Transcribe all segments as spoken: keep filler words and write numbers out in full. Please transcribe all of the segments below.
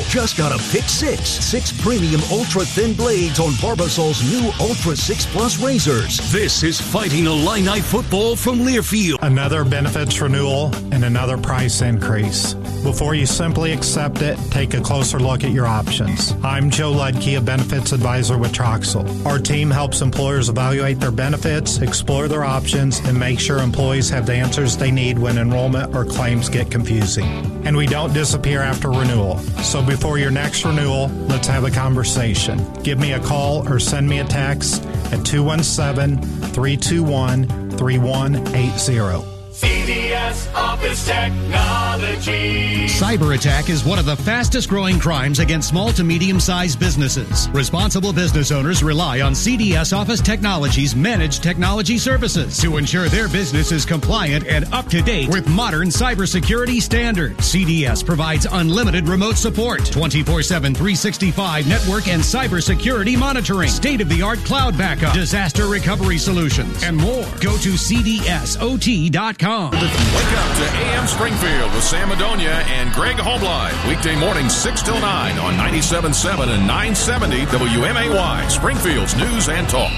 just got a pick six. Six premium ultra-thin blades on Barbasol's new Ultra six Plus razors. This is Fighting Illini football from Learfield. Another benefits renewal and another price increase. Before you simply accept it, take a closer look at your options. I'm Joe Ludke, a benefits advisor with Troxel. Our team helps employers evaluate their benefits, explore their options, and make sure employees have the answers they need when enrollment or claims get confusing. And we don't disappear after renewal. So before your next renewal, let's have a conversation. Give me a call or send me a text at two one seven, three two one, three one eight zero. C D S Office Technology. Cyber attack is one of the fastest growing crimes against small to medium-sized businesses. Responsible business owners rely on C D S Office Technology's managed technology services to ensure their business is compliant and up to date with modern cybersecurity standards. C D S provides unlimited remote support, twenty-four seven, three sixty-five network and cybersecurity monitoring, state-of-the-art cloud backup, disaster recovery solutions, and more. Go to C D S O T dot com. Wake up to A M Springfield with Sam Madonia and Greg Homeline. Weekday mornings six till nine on ninety-seven point seven and nine seventy W M A Y. Springfield's News and Talk.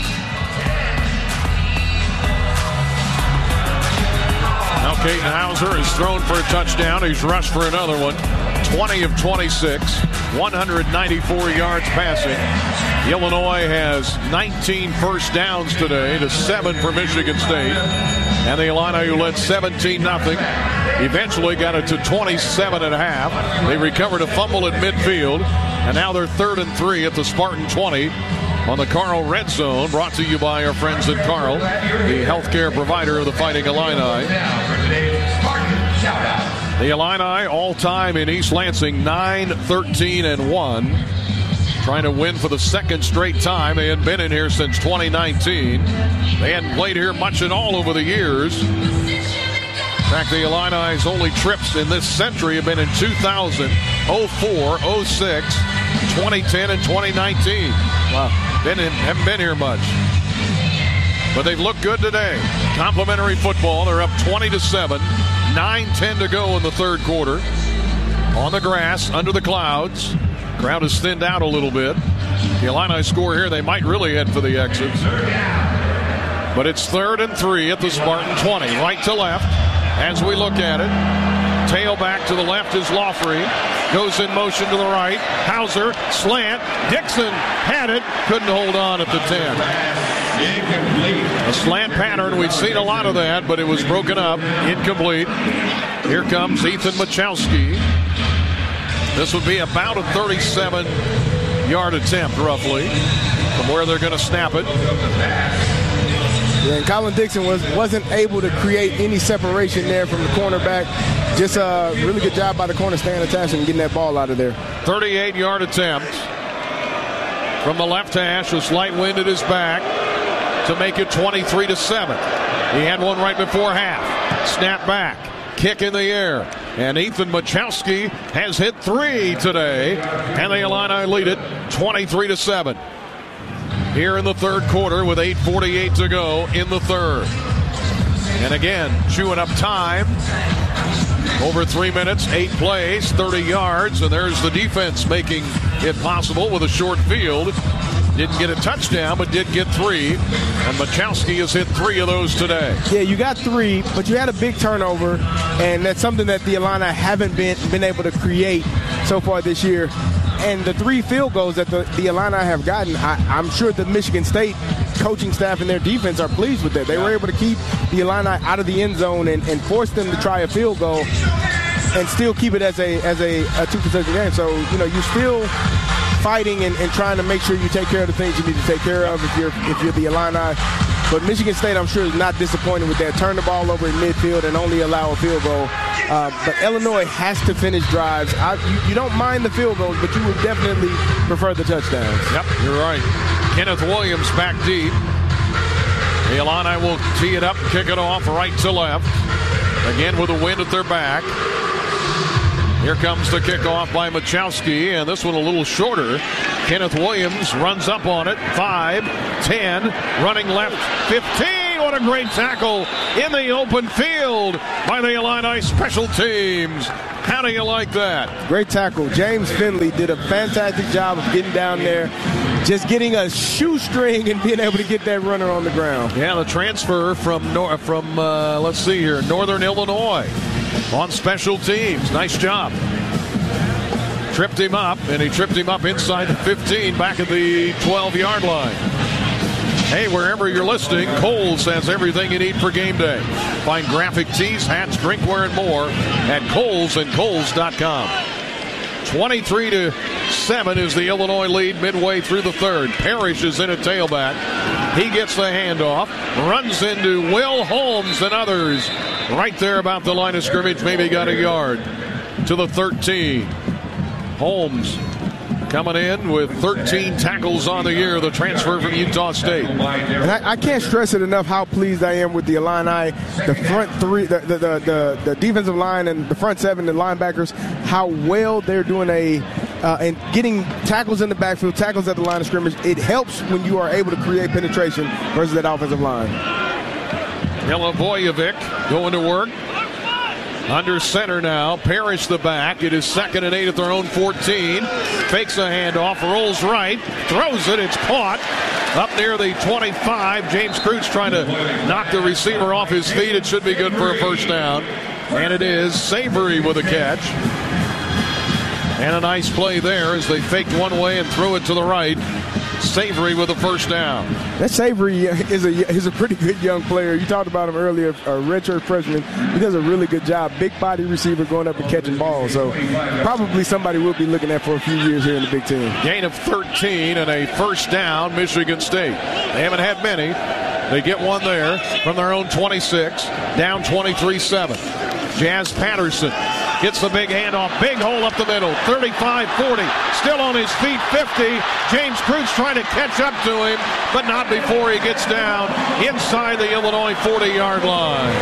Now Caden Hauser is thrown for a touchdown. He's rushed for another one. twenty of twenty-six, one hundred ninety-four yards passing. Illinois has nineteen first downs today to seven for Michigan State. And the Illini, who led seventeen nothing, eventually got it to twenty-seven and a half. They recovered a fumble at midfield, and now they're third and three at the Spartan twenty on the Carl Red Zone, brought to you by our friends at Carl, the healthcare provider of the Fighting Illini. The Illini all-time in East Lansing, nine, thirteen, and one. Trying to win for the second straight time. They hadn't been in here since twenty nineteen. They hadn't played here much at all over the years. In fact, the Illini's only trips in this century have been in two thousand, oh four, oh six, twenty ten, and twenty nineteen. Wow, been in, haven't been here much. But they've looked good today. Complimentary football. They're up twenty to seven. nine ten to go in the third quarter. On the grass, under the clouds. Crowd is thinned out a little bit. The Illini score here. They might really head for the exit. But it's third and three at the Spartan twenty. Right to left as we look at it. Tailback to the left is Lawfrey. Goes in motion to the right. Hauser, slant. Dixon had it. Couldn't hold on at the ten. A slant pattern. We've seen a lot of that, but it was broken up. Incomplete. Here comes Ethan Machowski. This would be about a thirty-seven yard attempt, roughly, from where they're going to snap it. Yeah, and Colin Dixon was, wasn't able to create any separation there from the cornerback. Just a really good job by the corner staying attached and getting that ball out of there. thirty-eight yard attempt from the left hash. A slight wind at his back to make it twenty-three to seven. He had one right before half. Snap back. Kick in the air. And Ethan Machowski has hit three today. And the Illini lead it twenty-three to seven. Here in the third quarter with eight forty-eight to go in the third. And again, chewing up time. Over three minutes, eight plays, thirty yards. And there's the defense making it possible with a short field. Didn't get a touchdown, but did get three. And Machowski has hit three of those today. Yeah, you got three, but you had a big turnover, and that's something that the Illini haven't been, been able to create so far this year. And the three field goals that the, the Illini have gotten, I, I'm sure the Michigan State coaching staff and their defense are pleased with that. They were able to keep the Illini out of the end zone and, and force them to try a field goal and still keep it as a as a, a two-possession game. So, you know, you're still fighting and, and trying to make sure you take care of the things you need to take care of if you're if you're the Illini. But Michigan State, I'm sure, is not disappointed with that. Turn the ball over in midfield and only allow a field goal. Uh, but Illinois has to finish drives. I, you, you don't mind the field goals, but you would definitely prefer the touchdowns. Yep, you're right. Kenneth Williams back deep. The Illini will tee it up and kick it off right to left. Again with the wind at their back. Here comes the kickoff by Machowski, and this one a little shorter. Kenneth Williams runs up on it. Five, ten, running left, fifteen. What a great tackle in the open field by the Illini special teams. How do you like that? Great tackle. James Finley did a fantastic job of getting down there, just getting a shoestring and being able to get that runner on the ground. Yeah, the transfer from, nor- from uh, let's see here, Northern Illinois on special teams. Nice job. Tripped him up, and he tripped him up inside the fifteen, back at the twelve-yard line. Hey, wherever you're listening, Kohl's has everything you need for game day. Find graphic tees, hats, drinkware, and more at Kohl's and Kohl's dot com. twenty-three to seven is the Illinois lead midway through the third. Parrish is in a tailback. He gets the handoff, runs into Will Holmes and others right there about the line of scrimmage, maybe got a yard to the thirteen. Holmes coming in with thirteen tackles on the year, the transfer from Utah State. And I, I can't stress it enough how pleased I am with the Illini, the front three, the the, the, the, the defensive line and the front seven, the linebackers, how well they're doing a uh, and getting tackles in the backfield, tackles at the line of scrimmage. It helps when you are able to create penetration versus that offensive line. Milivojevic going to work. Under center now, Parrish the back. It is second and eight at their own fourteen. Fakes a handoff, rolls right, throws it, it's caught. Up near the twenty-five, James Kreutz trying to knock the receiver off his feet. It should be good for a first down. And it is Savory with a catch. And a nice play there as they faked one way and threw it to the right. Savory with a first down. That Savory is a is a pretty good young player. You talked about him earlier, a redshirt freshman. He does a really good job. Big body receiver going up and catching balls. So probably somebody we'll be looking at for a few years here in the Big Ten. Gain of thirteen and a first down, Michigan State. They haven't had many. They get one there from their own twenty-six, down twenty-three seven. Jazz Patterson gets the big handoff, big hole up the middle, thirty-five forty, still on his feet, fifty. James Kreutz trying to catch up to him, but not before he gets down inside the Illinois forty-yard line.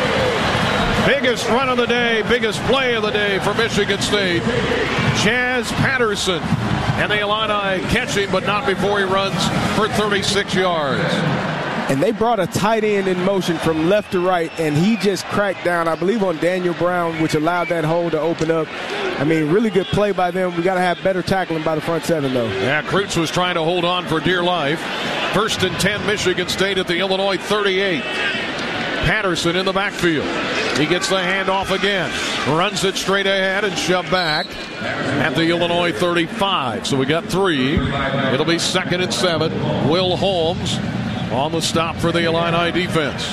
Biggest run of the day, biggest play of the day for Michigan State. Jazz Patterson and the Illini catching, but not before he runs for thirty-six yards. And they brought a tight end in motion from left to right, and he just cracked down, I believe, on Daniel Brown, which allowed that hole to open up. I mean, really good play by them. We got to have better tackling by the front seven, though. Yeah, Kreutz was trying to hold on for dear life. First and ten, Michigan State at the Illinois thirty-eight. Patterson in the backfield. He gets the handoff again. Runs it straight ahead and shoved back at the Illinois thirty-five. So we got three. It'll be second and seven. Will Holmes on the stop for the Illini defense.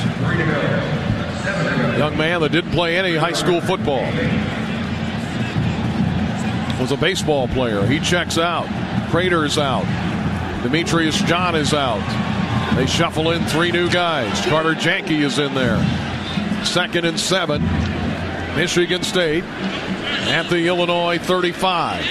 Young man that didn't play any high school football. Was a baseball player. He checks out. Prater's out. Demetrius John is out. They shuffle in three new guys. Carter Janke is in there. Second and seven. Michigan State at the Illinois thirty-five.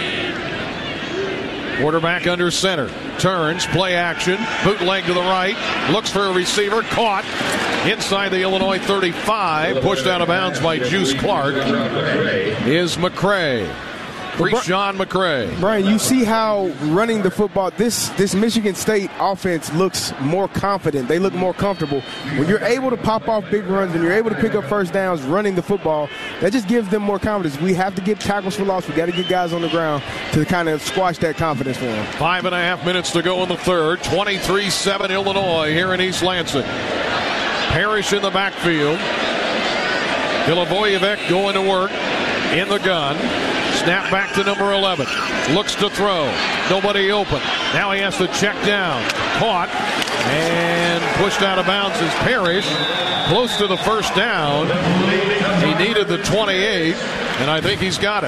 Quarterback under center. Turns, play action, bootleg to the right, looks for a receiver, caught inside the Illinois thirty-five, pushed out of bounds by Juice Clark, is McCray. Sean McCray. Brian, you see how running the football, this this Michigan State offense looks more confident. They look more comfortable. When you're able to pop off big runs and you're able to pick up first downs running the football, that just gives them more confidence. We have to get tackles for loss. We got to get guys on the ground to kind of squash that confidence for them. Five and a half minutes to go in the third. twenty-three seven Illinois here in East Lansing. Parrish in the backfield. Milivojevic going to work in the gun. Snap back to number eleven. Looks to throw. Nobody open. Now he has to check down. Caught and pushed out of bounds is Parrish. Close to the first down. He needed the twenty-eight, and I think he's got it.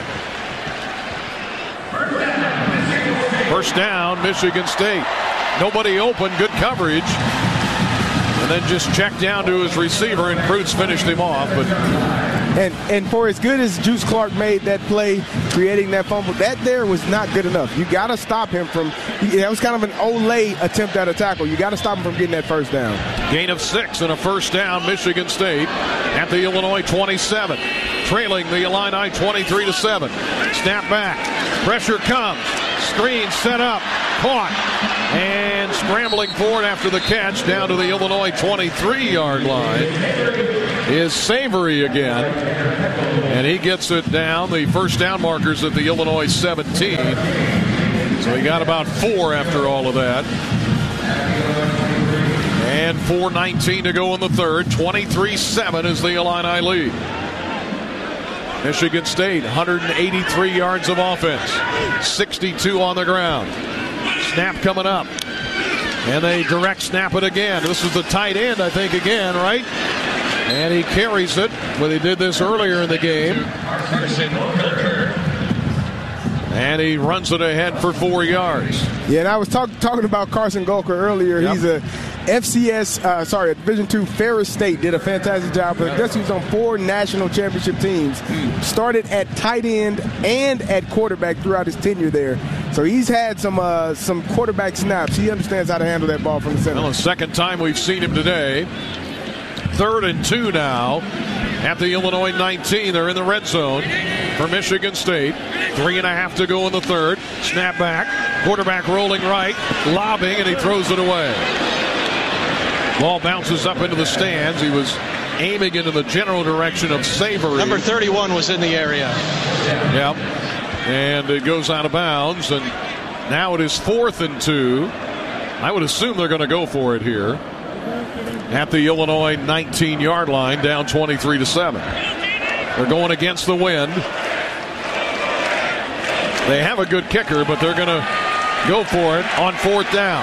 First down, Michigan State. Nobody open. Good coverage. And then just checked down to his receiver, and Kreutz finished him off. But And and for as good as Juice Clark made that play, creating that fumble, that there was not good enough. You got to stop him from, that was kind of an Olay attempt at a tackle. You got to stop him from getting that first down. Gain of six and a first down, Michigan State at the Illinois twenty-seven. Trailing the Illini twenty-three to seven. Snap back. Pressure comes. Screen set up. Caught. And scrambling forward after the catch down to the Illinois twenty-three-yard line is Savory again. And he gets it down. The first down markers at the Illinois seventeen. So he got about four after all of that. And four nineteen to go in the third. twenty-three seven is the Illini lead. Michigan State, one hundred eighty-three yards of offense. sixty-two on the ground. Snap coming up. And they direct snap it again. This is the tight end, I think, again, right? And he carries it. Well, he did this earlier in the game. And he runs it ahead for four yards. Yeah, and I was talk, talking about Carson Gulker earlier. Yep. He's a F C S, uh, sorry, Division two Ferris State did a fantastic job. But I guess he was on four national championship teams. Started at tight end and at quarterback throughout his tenure there. So he's had some uh, some quarterback snaps. He understands how to handle that ball from the center. Well, the second time we've seen him today. Third and two now at the Illinois nineteen. They're in the red zone for Michigan State. Three and a half to go in the third. Snap back. Quarterback rolling right. Lobbing, and he throws it away. Ball bounces up into the stands. He was aiming into the general direction of Savory. Number thirty-one was in the area. Yep. And it goes out of bounds. And now it is fourth and two. I would assume they're going to go for it here at the Illinois nineteen-yard line, down twenty-three to seven. They're going against the wind. They have a good kicker, but they're going to go for it on fourth down.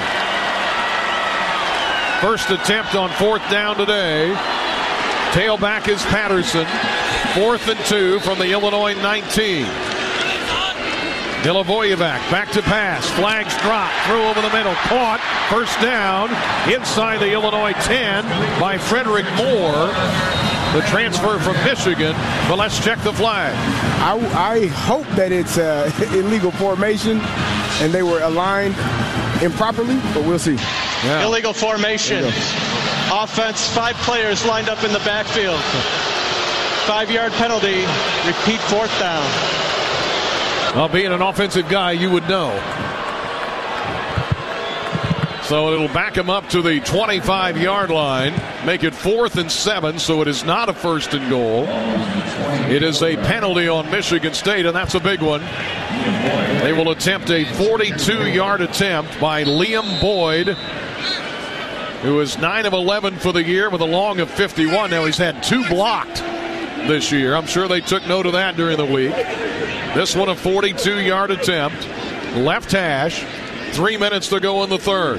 First attempt on fourth down today. Tailback is Patterson. Fourth and two from the Illinois nineteen. Dillavojevic back to pass. Flags drop. Through over the middle. Caught. First down. Inside the Illinois ten by Frederick Moore. The transfer from Michigan. But let's check the flag. I, I hope that it's uh, illegal formation and they were aligned improperly, but we'll see. Yeah. Illegal formation. Offense, five players lined up in the backfield. Five-yard penalty. Repeat fourth down. Well, being an offensive guy, you would know. So it'll back him up to the twenty-five-yard line, make it fourth and seven, so it is not a first and goal. It is a penalty on Michigan State, and that's a big one. They will attempt a forty-two-yard attempt by Liam Boyd, who is nine of eleven for the year with a long of fifty-one. Now he's had two blocked this year. I'm sure they took note of that during the week. This one a forty-two-yard attempt. Left hash. Three minutes to go in the third.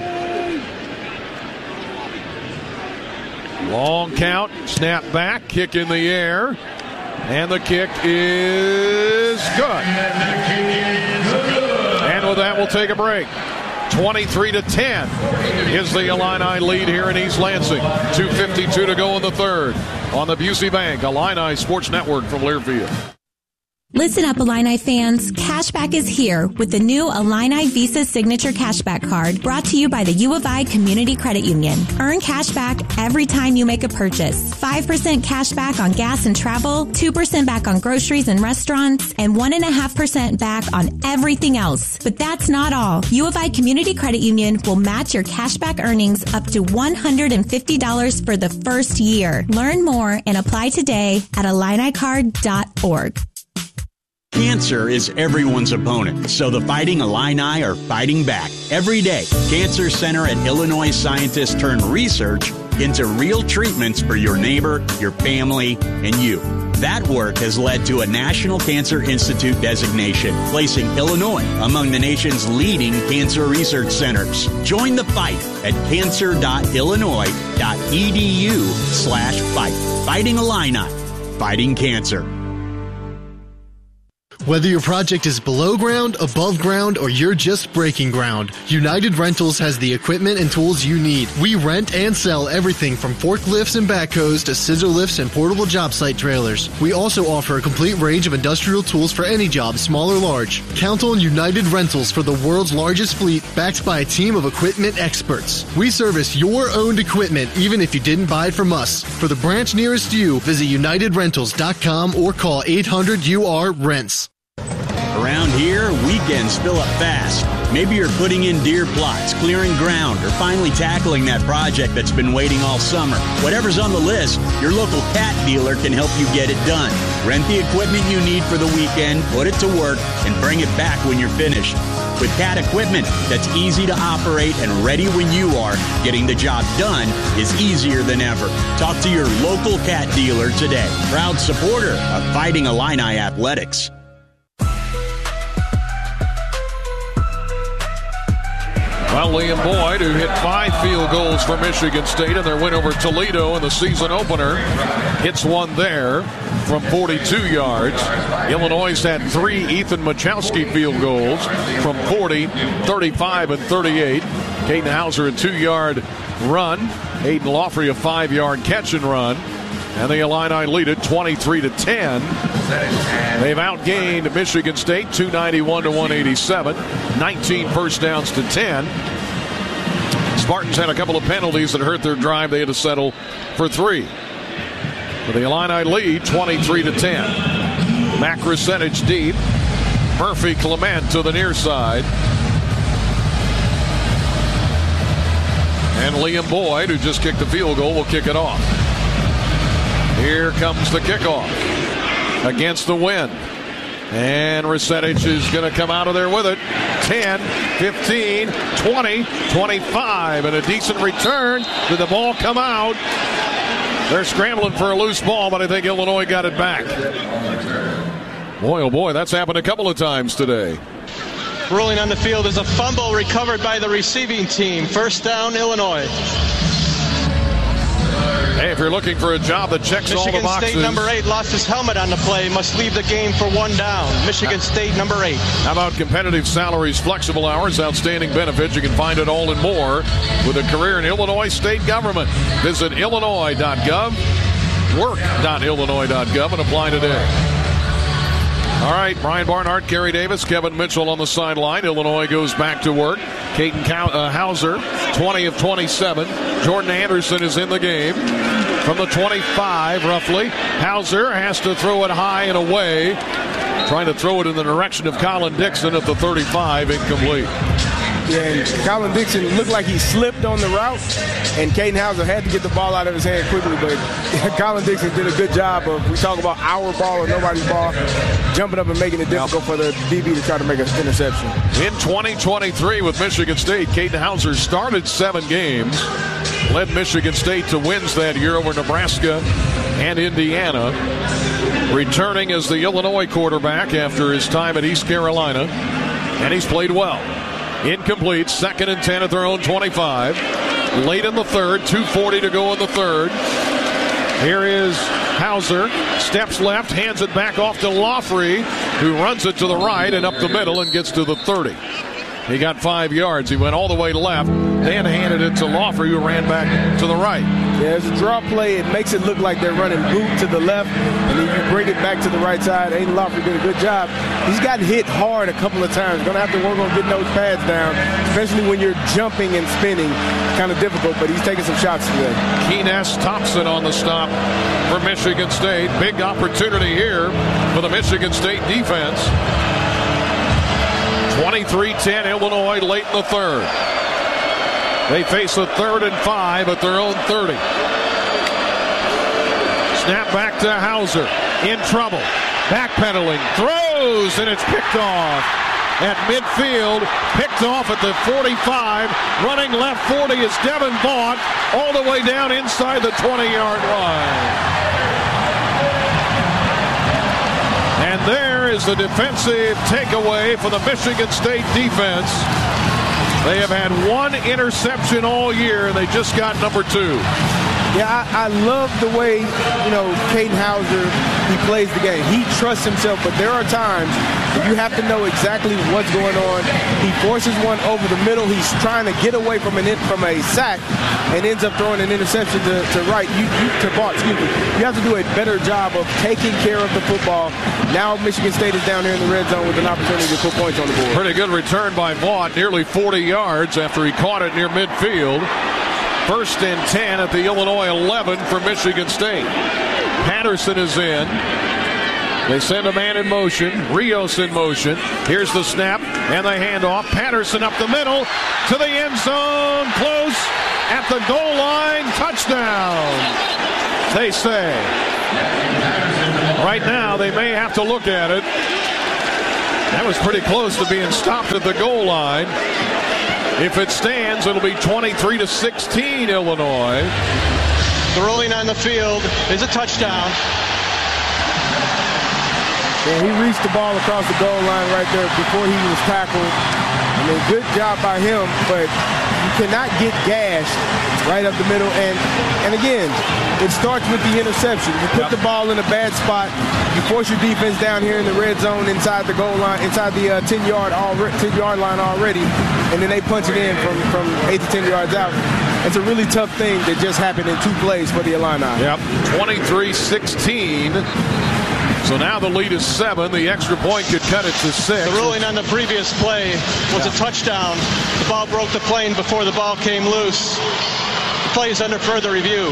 Long count. Snap back. Kick in the air. And the kick is good. And with that, we'll take a break. twenty-three to ten is the Illini lead here in East Lansing. two fifty-two to go in the third on the Busey Bank Illini Sports Network from Learfield. Listen up, Illini fans. Cashback is here with the new Illini Visa Signature Cashback Card brought to you by the U of I Community Credit Union. Earn cashback every time you make a purchase. five percent cashback on gas and travel, two percent back on groceries and restaurants, and one point five percent back on everything else. But that's not all. U of I Community Credit Union will match your cashback earnings up to one hundred fifty dollars for the first year. Learn more and apply today at Illini card dot org. Cancer is everyone's opponent, so the Fighting Illini are fighting back. Every day, Cancer Center and Illinois scientists turn research into real treatments for your neighbor, your family, and you. That work has led to a National Cancer Institute designation, placing Illinois among the nation's leading cancer research centers. Join the fight at cancer dot illinois dot e d u slash fight. Fighting Illini, fighting cancer. Whether your project is below ground, above ground, or you're just breaking ground, United Rentals has the equipment and tools you need. We rent and sell everything from forklifts and backhoes to scissor lifts and portable job site trailers. We also offer a complete range of industrial tools for any job, small or large. Count on United Rentals for the world's largest fleet, backed by a team of equipment experts. We service your owned equipment, even if you didn't buy it from us. For the branch nearest you, visit united rentals dot com or call eight hundred U R rents. Around Around here, weekends fill up fast. Maybe you're putting in deer plots, clearing ground, or finally tackling that project that's been waiting all summer. Whatever's on the list, your local Cat dealer can help you get it done. Rent the equipment you need for the weekend, put it to work, and bring it back when you're finished. With Cat equipment that's easy to operate and ready when you are, getting the job done is easier than ever. Talk to your local Cat dealer today. Proud supporter of Fighting Illini Athletics. Well, Liam Boyd, who hit five field goals for Michigan State in their win over Toledo in the season opener, hits one there from forty-two yards. Illinois had three Ethan Machowski field goals from forty, thirty-five, and thirty-eight. Caden Hauser a two-yard run. Aiden Laughery a five-yard catch and run. And the Illini lead it twenty-three to ten. They've outgained Michigan State two ninety-one to one eighty-seven. nineteen first downs to ten. Spartans had a couple of penalties that hurt their drive. They had to settle for three. But the Illini lead twenty-three to ten. Mac Rusetich deep. Murphy Clement to the near side. And Liam Boyd, who just kicked the field goal, will kick it off. Here comes the kickoff against the wind. And Rusetich is going to come out of there with it. ten, fifteen, twenty, twenty-five, and a decent return. Did the ball come out? They're scrambling for a loose ball, but I think Illinois got it back. Boy, oh boy, that's happened a couple of times today. Ruling on the field is a fumble recovered by the receiving team. First down, Illinois. Hey, if you're looking for a job that checks Michigan all the boxes. State number eight lost his helmet on the play, must leave the game for one down. Michigan State number eight. How about competitive salaries, flexible hours, outstanding benefits? You can find it all and more with a career in Illinois state government. Visit illinois dot gov, work dot illinois dot gov, and apply today. All right, Brian Barnhart, Kerry Davis, Kevin Mitchell on the sideline. Illinois goes back to work. Caden uh, Hauser, twenty of twenty-seven. Jordan Anderson is in the game from the twenty-five, roughly. Hauser has to throw it high and away. Trying to throw it in the direction of Colin Dixon at the thirty-five, incomplete. Yeah, and Colin Dixon looked like he slipped on the route, and Caden Hauser had to get the ball out of his hand quickly, but Colin Dixon did a good job of, we talk about our ball or nobody's ball, jumping up and making it difficult for the D B to try to make an interception. In twenty twenty-three with Michigan State, Caden Hauser started seven games, led Michigan State to wins that year over Nebraska and Indiana, returning as the Illinois quarterback after his time at East Carolina, and he's played well. Incomplete, second and ten at their own twenty-five. Late in the third, two forty to go in the third. Here is Hauser, steps left, hands it back off to Laughery, who runs it to the right and up the middle and gets to the thirty. He got five yards. He went all the way left, then handed it to Laughery, who ran back to the right. Yeah, it's a draw play. It makes it look like they're running boot to the left, and then you bring it back to the right side. Aiden Laughery did a good job. He's gotten hit hard a couple of times. Going to have to work on getting those pads down, especially when you're jumping and spinning. Kind of difficult, but he's taking some shots today. Keenest Thompson on the stop for Michigan State. Big opportunity here for the Michigan State defense. twenty-three ten Illinois late in the third. They face a third and five at their own thirty. Snap back to Hauser. In trouble. Backpedaling. Throws, and it's picked off. At midfield, picked off at the forty-five. Running left forty is Devin Vaught, all the way down inside the twenty-yard line. And there is the defensive takeaway for the Michigan State defense. They have had one interception all year, and they just got number two. Yeah, I, I love the way, you know, Caden Hauser, he plays the game. He trusts himself, but there are times where you have to know exactly what's going on. He forces one over the middle. He's trying to get away from an from a sack and ends up throwing an interception to, to right, you, you, to Vaught, excuse me. You have to do a better job of taking care of the football. Now Michigan State is down here in the red zone with an opportunity to put points on the board. Pretty good return by Vaught, nearly forty yards after he caught it near midfield. First and ten at the Illinois eleven for Michigan State. Patterson is in. They send a man in motion. Rios in motion. Here's the snap and the handoff. Patterson up the middle to the end zone. Close at the goal line. Touchdown, they say. Right now, they may have to look at it. That was pretty close to being stopped at the goal line. If it stands, it'll be twenty-three to sixteen, Illinois. The ruling on the field is a touchdown. Yeah, he reached the ball across the goal line right there before he was tackled. I mean, good job by him, but you cannot get gashed right up the middle. And and again, it starts with the interception. You put yep. the ball in a bad spot. You force your defense down here in the red zone inside the goal line, inside the uh, ten-yard ten-yard line already, and then they punch it in from, from eight to ten yards out. It's a really tough thing that just happened in two plays for the Illini. Yep, twenty-three sixteen. So now the lead is seven. The extra point could cut it to six. The ruling on the previous play was yeah. a touchdown. The ball broke the plane before the ball came loose. The play is under further review.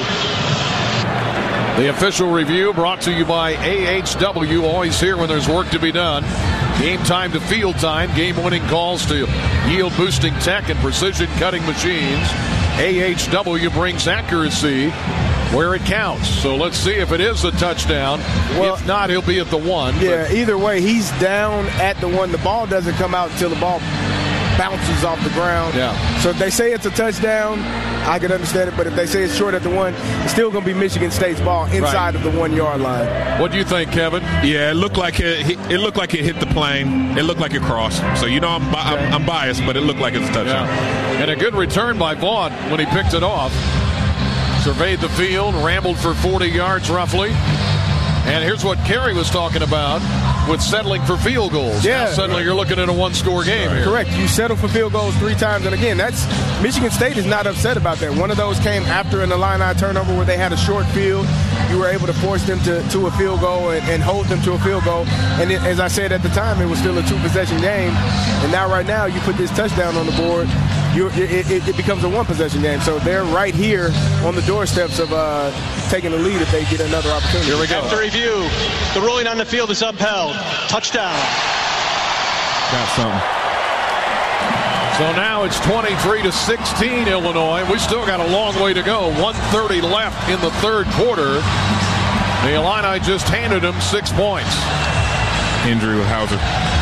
The official review brought to you by A H W. Always here when there's work to be done. Game time to field time. Game-winning calls to yield-boosting tech and precision-cutting machines. A H W brings accuracy where it counts. So let's see if it is a touchdown. Well, if not, he'll be at the one. Yeah, but either way, he's down at the one. The ball doesn't come out until the ball bounces off the ground. Yeah. So if they say it's a touchdown, I can understand it. But if they say it's short at the one, it's still going to be Michigan State's ball inside right. of the one-yard line. What do you think, Kevin? Yeah, it looked like it, it looked like it hit the plane. It looked like it crossed. So, you know, I'm, okay. I'm, I'm biased, but it looked like it's a touchdown. Yeah. And a good return by Vaughn when he picked it off. Surveyed the field, rambled for forty yards roughly. And here's what Kerry was talking about with settling for field goals. Yeah. Now suddenly you're looking at a one-score game here. Correct. You settle for field goals three times. And again, that's Michigan State is not upset about that. One of those came after an Illini turnover where they had a short field. You were able to force them to, to a field goal and, and hold them to a field goal. And it, as I said at the time, it was still a two-possession game. And now right now you put this touchdown on the board. You, it, it, it becomes a one-possession game. So they're right here on the doorsteps of uh, taking the lead if they get another opportunity. Here we go. After review, the ruling on the field is upheld. Touchdown. Got something. So now it's twenty-three to sixteen, Illinois. We still got a long way to go. one thirty left in the third quarter. The Illini just handed them six points. Injury with Hauser.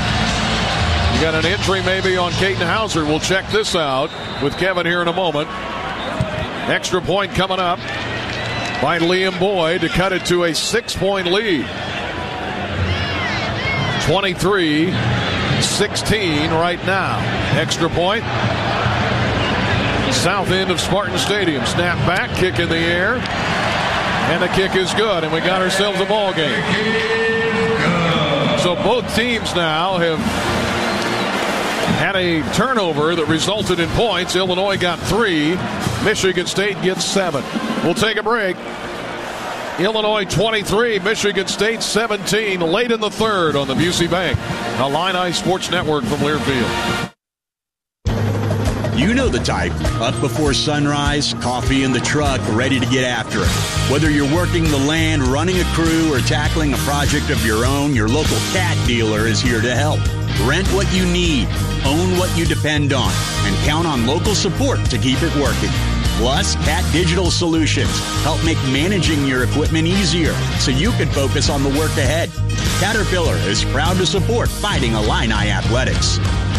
You got an injury maybe on Caden Hauser. We'll check this out with Kevin here in a moment. Extra point coming up by Liam Boyd to cut it to a six-point lead. twenty-three sixteen right now. Extra point. South end of Spartan Stadium. Snap back, kick in the air. And the kick is good, and we got ourselves a ball game. So both teams now have had a turnover that resulted in points. Illinois got three. Michigan State gets seven. We'll take a break. Illinois twenty-three, Michigan State seventeen, late in the third on the Busey Bank Illini Sports Network from Learfield. You know the type. Up before sunrise, coffee in the truck, ready to get after it. Whether you're working the land, running a crew, or tackling a project of your own, your local Cat dealer is here to help. Rent what you need, own what you depend on, and count on local support to keep it working. Plus, Cat Digital Solutions help make managing your equipment easier so you can focus on the work ahead. Caterpillar is proud to support Fighting Illini Athletics.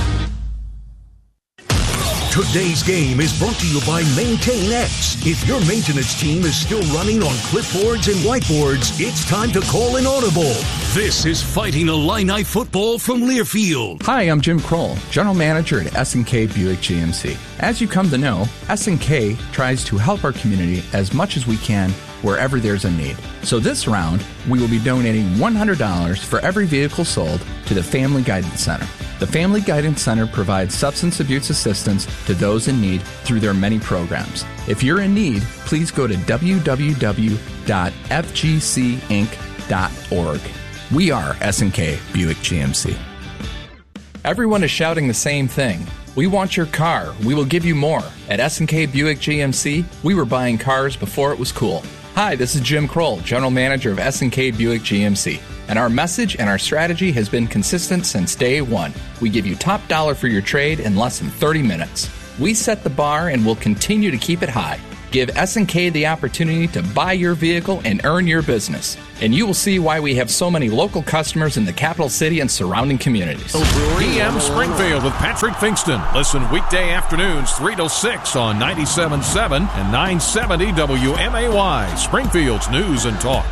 Today's game is brought to you by MaintainX. If your maintenance team is still running on clipboards and whiteboards, it's time to call an audible. This is Fighting Illini football from Learfield. Hi, I'm Jim Kroll, General Manager at S and K Buick G M C. As you come to know, S and K tries to help our community as much as we can wherever there's a need. So this round, we will be donating one hundred dollars for every vehicle sold to the Family Guidance Center. The Family Guidance Center provides substance abuse assistance to those in need through their many programs. If you're in need, please go to w w w dot f g c inc dot org. We are S and K Buick G M C. Everyone is shouting the same thing. We want your car. We will give you more. At S and K Buick G M C, we were buying cars before it was cool. Hi, this is Jim Kroll, General Manager of S and K Buick G M C. And our message and our strategy has been consistent since day one. We give you top dollar for your trade in less than thirty minutes. We set the bar and will continue to keep it high. Give S and K the opportunity to buy your vehicle and earn your business. And you will see why we have so many local customers in the capital city and surrounding communities. P M Springfield with Patrick Finkston. Listen weekday afternoons three to six on ninety-seven point seven and nine seventy W M A Y, Springfield's News and Talk.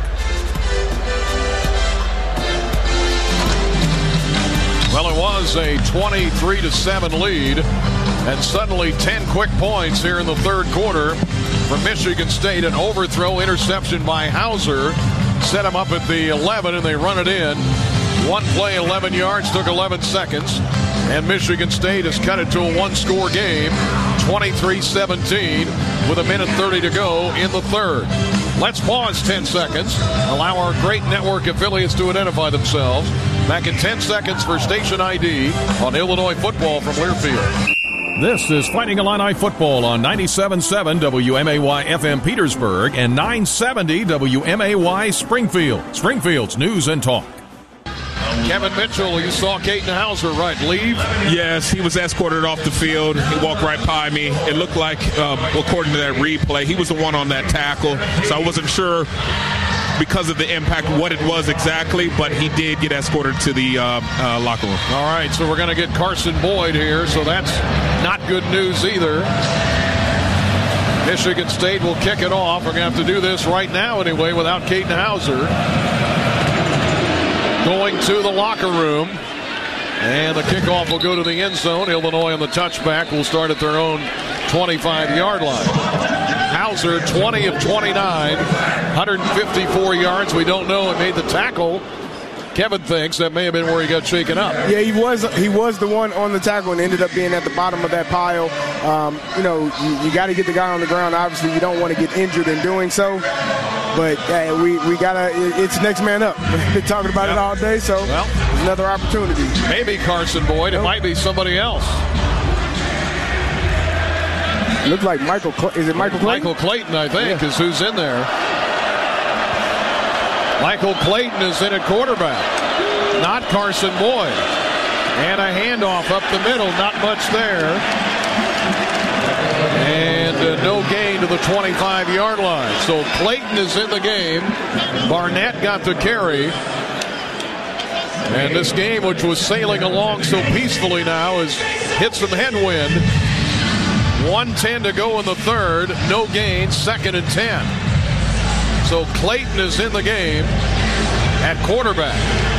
Well, it was a twenty-three to seven lead, and suddenly ten quick points here in the third quarter from Michigan State. An overthrow interception by Hauser set them up at the eleven, and they run it in. One play, eleven yards, took eleven seconds, and Michigan State has cut it to a one-score game, twenty-three seventeen, with a minute thirty to go in the third. Let's pause ten seconds, allow our great network affiliates to identify themselves. Back in ten seconds for station I D on Illinois football from Learfield. This is Fighting Illini football on ninety-seven point seven W M A Y F M Petersburg and nine seventy W M A Y Springfield, Springfield's News and Talk. Kevin Mitchell, you saw Caden Hauser, right, leave? Yes, he was escorted off the field. He walked right by me. It looked like, uh, according to that replay, he was the one on that tackle, so I wasn't sure because of the impact what it was exactly, but he did get escorted to the uh, uh, locker room. All right, so we're going to get Carson Boyd here, so that's not good news either. Michigan State will kick it off. We're going to have to do this right now anyway without Caden Hauser. Going to the locker room, and the kickoff will go to the end zone. Illinois on the touchback will start at their own twenty-five-yard line. Hauser, twenty of twenty-nine, one hundred fifty-four yards. We don't know. It made the tackle. Kevin thinks that may have been where he got shaken up. Yeah, he was he was the one on the tackle and ended up being at the bottom of that pile. Um, you know, you, you got to get the guy on the ground. Obviously, you don't want to get injured in doing so. But uh, we, we got to – it's next man up. We've been talking about yep. it all day, so well, another opportunity. Maybe Carson Boyd. It nope. might be somebody else. It looks like Michael – is it Michael Clayton? Michael Clayton, I think, yeah. is who's in there. Michael Clayton is in at quarterback, not Carson Boyd. And a handoff up the middle, not much there. And uh, no gain to the twenty-five-yard line. So Clayton is in the game. Barnett got the carry. And this game, which was sailing along so peacefully now, has hit some headwind. one ten to go in the third. No gain, second and ten. So Clayton is in the game at quarterback.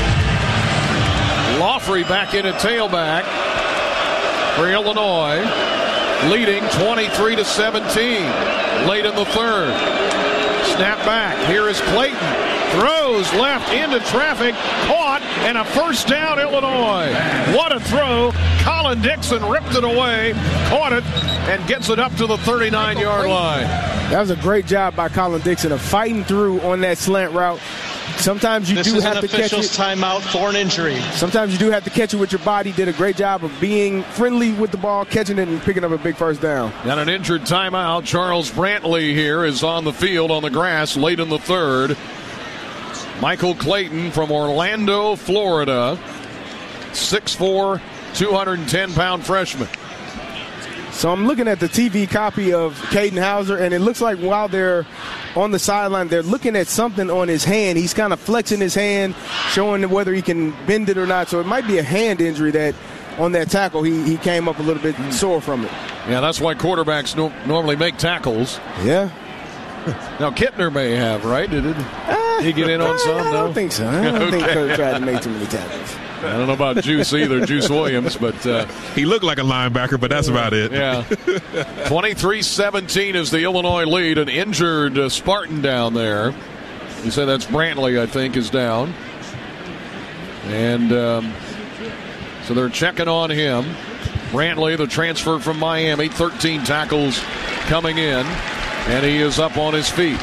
Laughley back in at tailback for Illinois, leading twenty-three to seventeen late in the third. Snap back. Here is Clayton. Throws left into traffic, caught, and a first down, Illinois. What a throw. Colin Dixon ripped it away, caught it, and gets it up to the thirty-nine-yard line. That was a great job by Colin Dixon of fighting through on that slant route. Sometimes you this do is have an to catch it. official's timeout for an injury. Sometimes you do have to catch it with your body. Did a great job of being friendly with the ball, catching it, and picking up a big first down. Got an injured timeout. Charles Brantley here is on the field on the grass late in the third. Michael Clayton from Orlando, Florida, six foot four, two hundred ten pound freshman. So I'm looking at the T V copy of Caden Hauser, and it looks like while they're on the sideline, they're looking at something on his hand. He's kind of flexing his hand, showing whether he can bend it or not. So it might be a hand injury that on that tackle, he, he came up a little bit sore from it. Yeah, that's why quarterbacks no, normally make tackles. Yeah. Now, Kittner may have, right? Did it, uh, he get in on some? I don't no? think so. I don't okay. think Coach tried to make too many tackles. I don't know about Juice either, Juice Williams, but uh, he looked like a linebacker, but that's about it. Yeah. twenty-three seventeen is the Illinois lead. An injured uh, Spartan down there. You said that's Brantley, I think, is down. And um, so they're checking on him. Brantley, the transfer from Miami, thirteen tackles coming in, and he is up on his feet.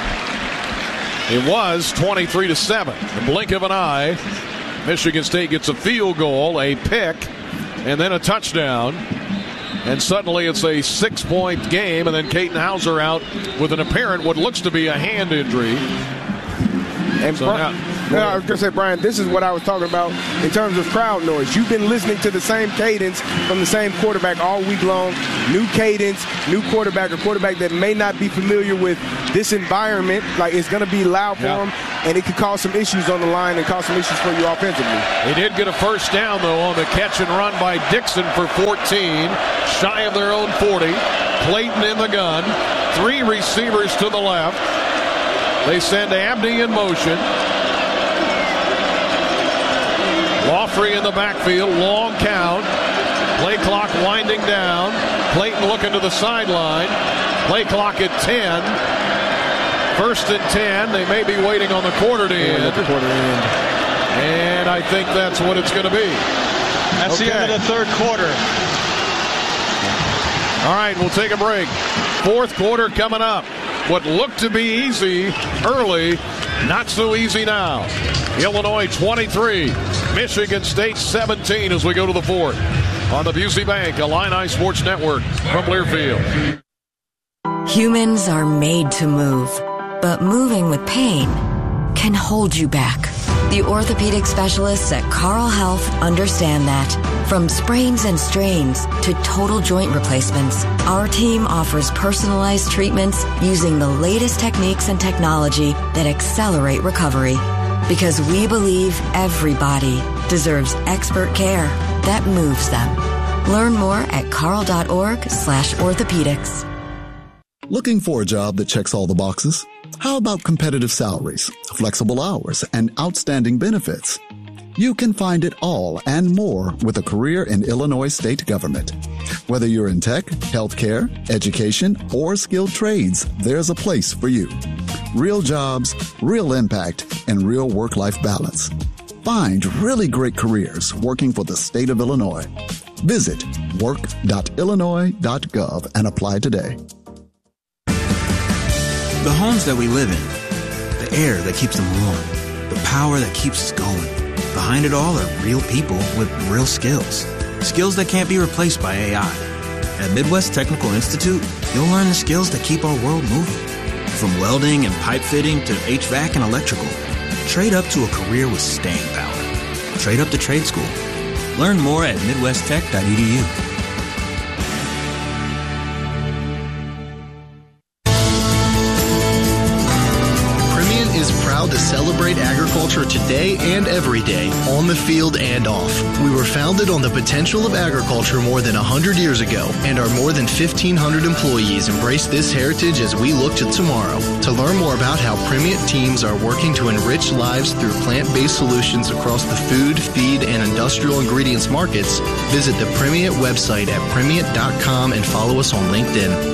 It was twenty-three to seven. The blink of an eye. Michigan State gets a field goal, a pick, and then a touchdown. And suddenly it's a six-point game, and then Katin Houser out with an apparent what looks to be a hand injury. And so Bri- now, no, I was going to say, Brian, this is what I was talking about in terms of crowd noise. You've been listening to the same cadence from the same quarterback all week long. New cadence, new quarterback, a quarterback that may not be familiar with this environment. Like, it's going to be loud for yeah. him, and it could cause some issues on the line and cause some issues for you offensively. They did get a first down, though, on the catch and run by Dixon for fourteen, shy of their own forty. Clayton in the gun, three receivers to the left. They send Abdi in motion. Lawfrey in the backfield, long count. Play clock winding down. Clayton looking to the sideline. Play clock at ten. First and ten. They may be waiting on the quarter to end. Yeah, the quarter to end. And I think that's what it's going to be. That's okay. The end of the third quarter. All right, we'll take a break. Fourth quarter coming up. What looked to be easy early, not so easy now. Illinois twenty-three, Michigan State seventeen as we go to the fourth. On the Busey Bank Illini Sports Network from Learfield. Humans are made to move, but moving with pain can hold you back. The orthopedic specialists at Carl Health understand that. From sprains and strains to total joint replacements, our team offers personalized treatments using the latest techniques and technology that accelerate recovery. Because we believe everybody deserves expert care that moves them. Learn more at carl.org slash orthopedics. Looking for a job that checks all the boxes? How about competitive salaries, flexible hours, and outstanding benefits? You can find it all and more with a career in Illinois state government. Whether you're in tech, healthcare, education, or skilled trades, there's a place for you. Real jobs, real impact, and real work-life balance. Find really great careers working for the state of Illinois. Visit work dot illinois dot gov and apply today. The homes that we live in, the air that keeps them warm, the power that keeps us going. Behind it all are real people with real skills. Skills that can't be replaced by A I. At Midwest Technical Institute, you'll learn the skills that keep our world moving. From welding and pipe fitting to H V A C and electrical. Trade up to a career with staying power. Trade up to trade school. Learn more at midwest tech dot e d u. To celebrate agriculture today and every day, on the field and off. We were founded on the potential of agriculture more than one hundred years ago, and our more than fifteen hundred employees embrace this heritage as we look to tomorrow. To learn more about how Primient teams are working to enrich lives through plant-based solutions across the food, feed, and industrial ingredients markets, visit the Primient website at primient dot com and follow us on LinkedIn.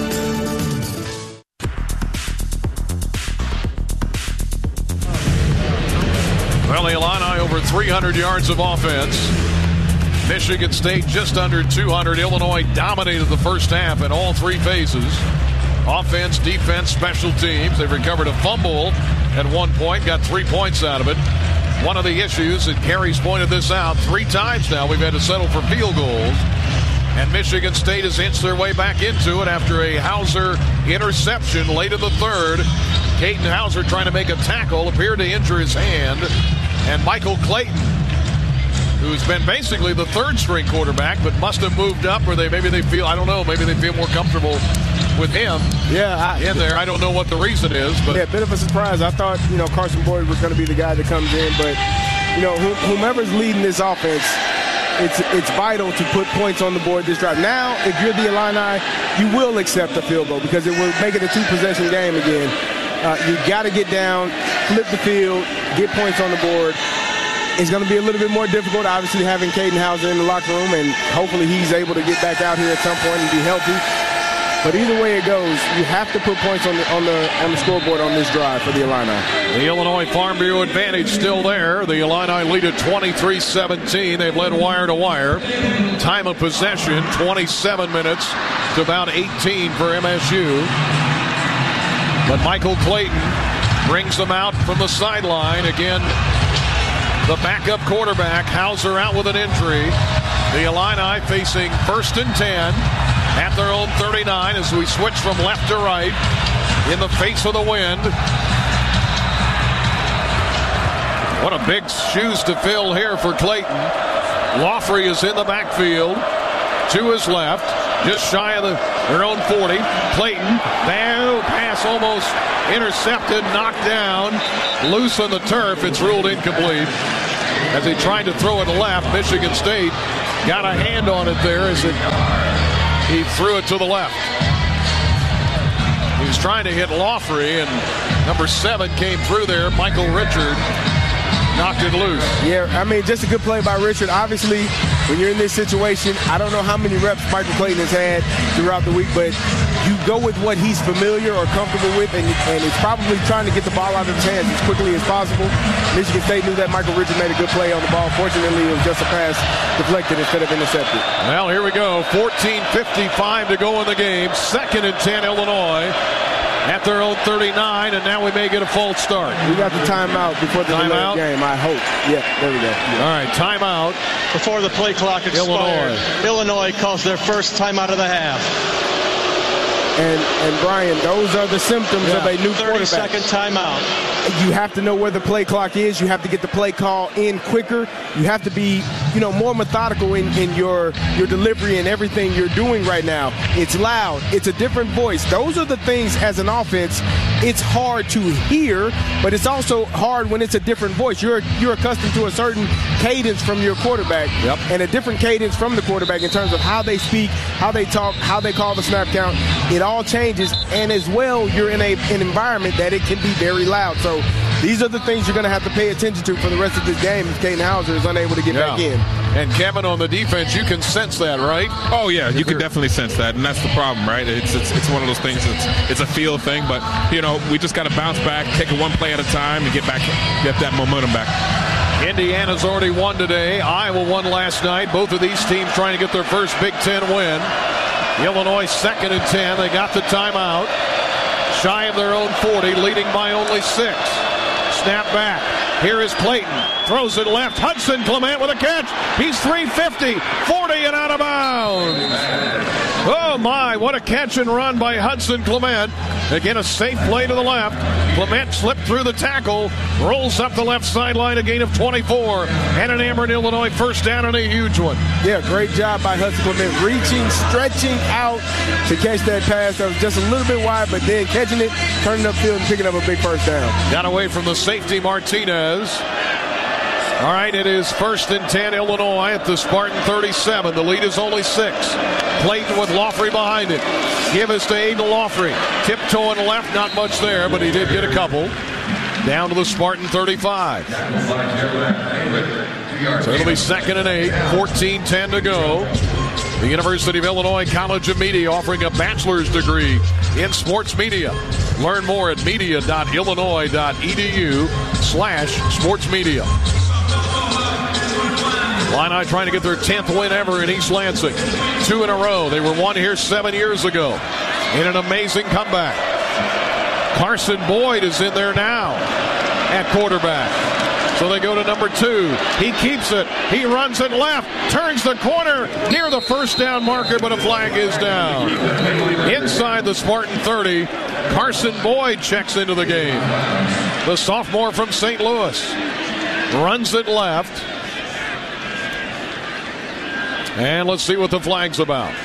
Well, the Illini over three hundred yards of offense. Michigan State just under two hundred. Illinois dominated the first half in all three phases. Offense, defense, special teams. They've recovered a fumble at one point, got three points out of it. One of the issues, and Carey's pointed this out, three times now we've had to settle for field goals. And Michigan State has inched their way back into it after a Houser interception late in the third. Katin Houser trying to make a tackle, appeared to injure his hand. And Michael Clayton, who's been basically the third-string quarterback, but must have moved up, or they maybe they feel, I don't know, maybe they feel more comfortable with him yeah, I, in there. I don't know what the reason is. But yeah, a bit of a surprise. I thought, you know, Carson Boyd was going to be the guy that comes in, but, you know, whomever's leading this offense, it's it's vital to put points on the board this drive. Now, if you're the Illini, you will accept a field goal because it will make it a two-possession game again. Uh, you got to get down, flip the field, get points on the board. It's going to be a little bit more difficult, obviously, having Katin Houser in the locker room, and hopefully he's able to get back out here at some point and be healthy. But either way it goes, you have to put points on the on the on the scoreboard on this drive for the Illini. The Illinois Farm Bureau advantage still there. The Illini lead at twenty-three seventeen. They've led wire to wire. Time of possession, twenty-seven minutes to about eighteen for M S U. But Michael Clayton brings them out from the sideline. Again, the backup quarterback, Houser, out with an injury. The Illini facing first and ten at their own thirty-nine as we switch from left to right in the face of the wind. What a big shoes to fill here for Clayton. Laughley is in the backfield to his left, just shy of the, their own forty. Clayton, now pass almost intercepted, knocked down, loose on the turf. It's ruled incomplete. As he tried to throw it left, Michigan State got a hand on it there as it, he threw it to the left. He was trying to hit Laughley, and number seven came through there, Michael Richard. Knocked it loose. Yeah, I mean, just a good play by Richard. Obviously, when you're in this situation, I don't know how many reps Michael Clayton has had throughout the week, but you go with what he's familiar or comfortable with, and, and he's probably trying to get the ball out of his hands as quickly as possible. Michigan State knew that Michael Richard made a good play on the ball. Fortunately, it was just a pass deflected instead of intercepted. Well, here we go. fourteen fifty-five to go in the game. Second and ten, Illinois. At their own thirty-nine, and now we may get a false start. We got the timeout before the timeout game, I hope. Yeah, there we go. Yeah. All right, timeout. Before the play clock expired, Illinois, Illinois calls their first timeout of the half. And, and Brian, those are the symptoms yeah. of a new quarterback. thirty-second timeout. You have to know where the play clock is. You have to get the play call in quicker. You have to be, you know, more methodical in, in your, your delivery and everything you're doing right now. It's loud. It's a different voice. Those are the things as an offense it's hard to hear, but it's also hard when it's a different voice. You're you're accustomed to a certain cadence from your quarterback yep. and a different cadence from the quarterback in terms of how they speak, how they talk, how they call the snap count. It all changes, and as well, you're in a, an environment that it can be very loud. So these are the things you're going to have to pay attention to for the rest of this game if Kaden Hauser is unable to get yeah. back in. And Kevin, on the defense, you can sense that, right? Oh yeah, you can definitely sense that, and that's the problem, right? It's it's, it's one of those things. It's it's a feel thing, but you know we just got to bounce back, take it one play at a time, and get back, get that momentum back. Indiana's already won today. Iowa won last night. Both of these teams trying to get their first Big Ten win. Illinois second and ten. They got the timeout. Shy of their own forty, leading by only six. Snap back. Here is Clayton. Throws it left. Hudson Clement with a catch. He's three fifty, forty and out of bounds. Oh my, what a catch and run by Hudson Clement. Again, a safe play to the left. Clement slipped through the tackle, rolls up the left sideline, a gain of twenty-four. And an Ameren, Illinois first down and a huge one. Yeah, great job by Hudson Clement. Reaching, stretching out to catch that pass. That was just a little bit wide, but then catching it, turning upfield and picking up a big first down. Got away from the safety, Martinez. All right, it is first and ten, Illinois at the Spartan thirty-seven. The lead is only six. Clayton with Laughley behind it. Give us to Aiden Laughley. Tiptoeing left, not much there, but he did get a couple. Down to the Spartan thirty-five. So it'll be second and eight, fourteen ten to go. The University of Illinois College of Media offering a bachelor's degree in sports media. Learn more at media.illinois.edu slash sports media. Illini trying to get their tenth win ever in East Lansing. Two in a row. They were one here seven years ago in an amazing comeback. Carson Boyd is in there now at quarterback. So they go to number two. He keeps it. He runs it left. Turns the corner near the first down marker, but a flag is down. Inside the Spartan thirty, Carson Boyd checks into the game. The sophomore from Saint Louis runs it left. And let's see what the flag's about.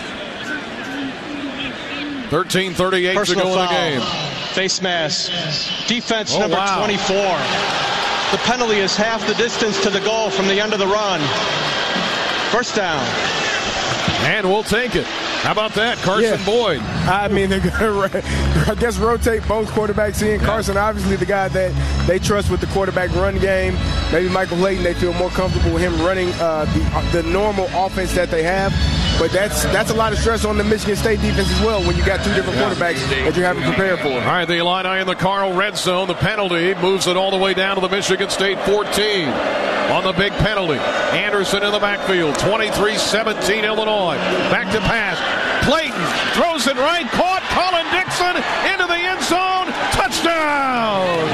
thirteen thirty-eight to go in the game. Face mask. Defense oh, number wow. twenty-four. The penalty is half the distance to the goal from the end of the run. First down. And we'll take it. How about that, Carson yeah. Boyd? I mean, they're going to, I guess, rotate both quarterbacks in. Yeah. Carson, obviously, the guy that they trust with the quarterback run game. Maybe Michael Clayton, they feel more comfortable with him running uh, the, the normal offense that they have. But that's that's a lot of stress on the Michigan State defense as well when you got two different yeah. quarterbacks that you haven't prepared for. All right, the Illini in the Carl red zone. The penalty moves it all the way down to the Michigan State fourteen on the big penalty. Anderson in the backfield. twenty-three seventeen Illinois. Back to pass. Clayton throws it right. Caught. Colin Dixon into the end zone. Touchdown.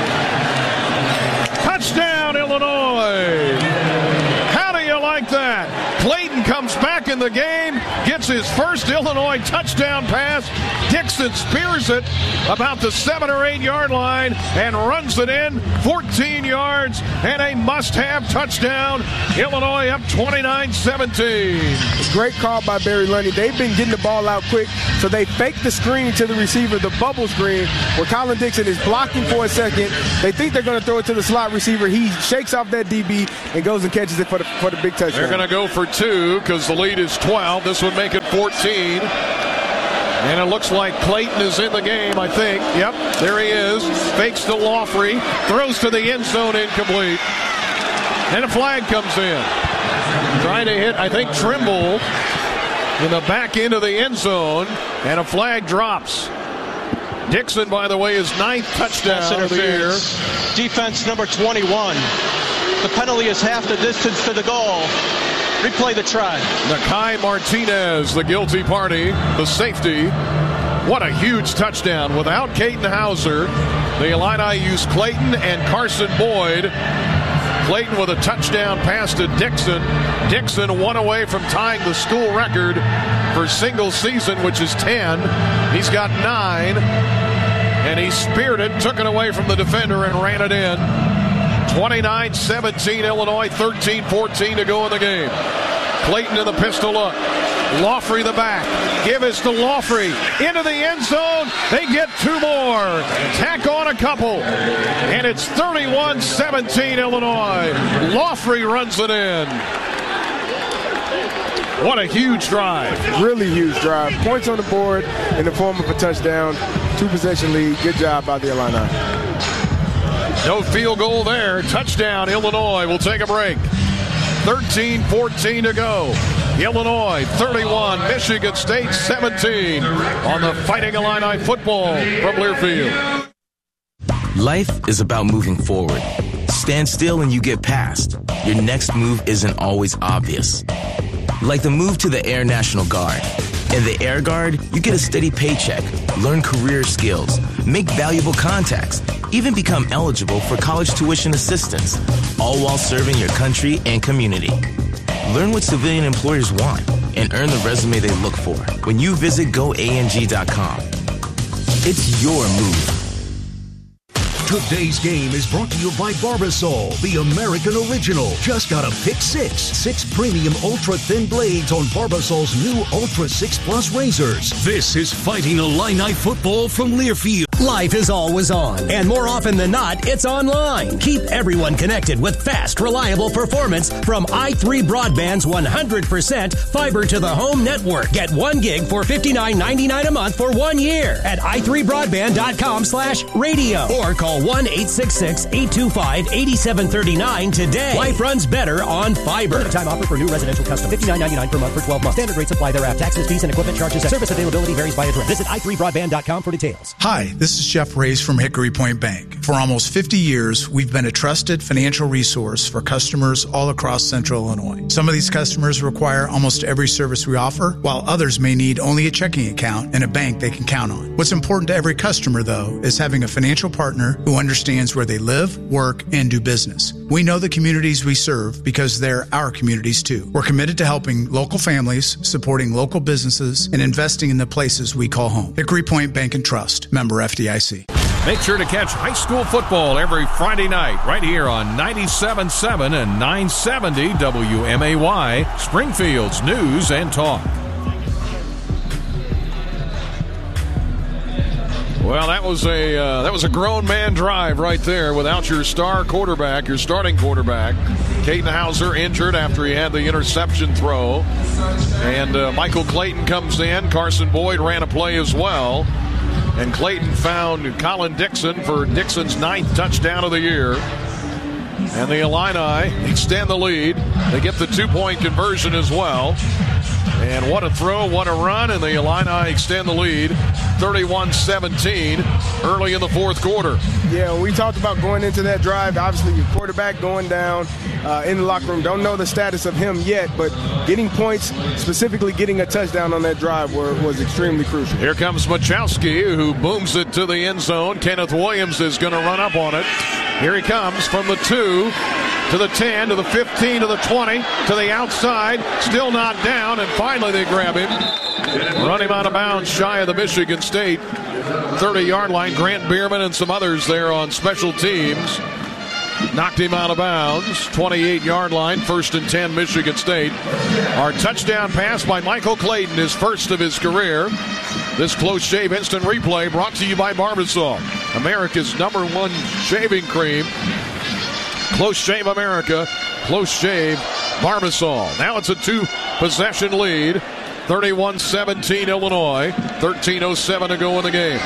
Touchdown, Illinois. How do you like that? Clayton comes back in the game, gets his first Illinois touchdown pass. Dixon spears it about the seven or eight yard line and runs it in fourteen yards and a must-have touchdown. Illinois up twenty-nine seventeen. Great call by Barry Lundy. They've been getting the ball out quick, so they fake the screen to the receiver, the bubble screen, where Colin Dixon is blocking for a second. They think they're going to throw it to the slot receiver. He shakes off that D B and goes and catches it for the, for the big touchdown. They're going to go for two because the lead is twelve. This would make it fourteen. And it looks like Clayton is in the game, I think. Yep, there he is. Fakes to Laughery. Throws to the end zone, incomplete. And a flag comes in. Trying to hit, I think, Trimble in the back end of the end zone. And a flag drops. Dixon, by the way, is ninth touchdown of the year. Defense number twenty-one. The penalty is half the distance to the goal. Replay the try. Nakai Martinez, the guilty party, the safety. What a huge touchdown. Without Caden Hauser, the Illini use Clayton and Carson Boyd. Clayton with a touchdown pass to Dixon. Dixon one away from tying the school record for single season, which is ten. He's got nine. And he speared it, took it away from the defender, and ran it in. twenty-nine seventeen Illinois, thirteen fourteen to go in the game. Clayton in the pistol look. Laughery the back. Give us to Laughery. Into the end zone. They get two more. Tack on a couple. And it's thirty-one seventeen Illinois. Laughery runs it in. What a huge drive. Really huge drive. Points on the board in the form of a touchdown. Two possession lead. Good job by the Illini. No field goal there. Touchdown, Illinois. We'll take a break. thirteen fourteen to go. Illinois thirty-one, Michigan State seventeen on the Fighting Illini football from Learfield. Life is about moving forward. Stand still and you get past. Your next move isn't always obvious. Like the move to the Air National Guard. In the Air Guard, you get a steady paycheck, learn career skills, make valuable contacts, even become eligible for college tuition assistance, all while serving your country and community. Learn what civilian employers want and earn the resume they look for when you visit go A N G dot com. It's your move. Today's game is brought to you by Barbasol, the American original. Just got a pick six. Six premium ultra-thin blades on Barbasol's new Ultra six Plus razors. This is Fighting Illini football from Learfield. Life is always on, and more often than not, it's online. Keep everyone connected with fast, reliable performance from i three Broadband's one hundred percent fiber to the home network. Get one gig for fifty-nine ninety-nine a month for one year at i three broadband dot com slash radio or call one eight six six, eight two five, eight seven three nine today. Life runs better on fiber. Limited time offer for new residential custom. fifty-nine ninety-nine per month for twelve months. Standard rates apply thereafter. Taxes, fees, and equipment charges. Service availability varies by address. Visit i three broadband dot com for details. Hi, this is Jeff Reyes from Hickory Point Bank. For almost fifty years, we've been a trusted financial resource for customers all across Central Illinois. Some of these customers require almost every service we offer, while others may need only a checking account and a bank they can count on. What's important to every customer, though, is having a financial partner who understands where they live, work, and do business. We know the communities we serve because they're our communities, too. We're committed to helping local families, supporting local businesses, and investing in the places we call home. Hickory Point Bank and Trust, member F D I C. Make sure to catch high school football every Friday night right here on ninety-seven point seven and nine seventy W M A Y, Springfield's News and Talk. Well, that was a uh, that was a grown man drive right there without your star quarterback, your starting quarterback. Caden Hauser injured after he had the interception throw. And uh, Michael Clayton comes in. Carson Boyd ran a play as well. And Clayton found Colin Dixon for Dixon's ninth touchdown of the year. And the Illini extend the lead. They get the two-point conversion as well. And what a throw, what a run, and the Illini extend the lead thirty-one seventeen early in the fourth quarter. Yeah, we talked about going into that drive. Obviously, your quarterback going down uh, in the locker room. Don't know the status of him yet, but getting points, specifically getting a touchdown on that drive were, was extremely crucial. Here comes Machowski, who booms it to the end zone. Kenneth Williams is going to run up on it. Here he comes from the two. to the ten, to the fifteen, to the twenty, to the outside. Still not down, and finally they grab him. Run him out of bounds shy of the Michigan State thirty-yard line. Grant Bierman and some others there on special teams knocked him out of bounds. twenty-eight-yard line, first and ten, Michigan State. Our touchdown pass by Michael Clayton, his first of his career. This close shave instant replay brought to you by Barbasol, America's number one shaving cream. Close shave America, close shave Barbasol. Now it's a two-possession lead. thirty-one seventeen Illinois. thirteen oh seven to go in the game.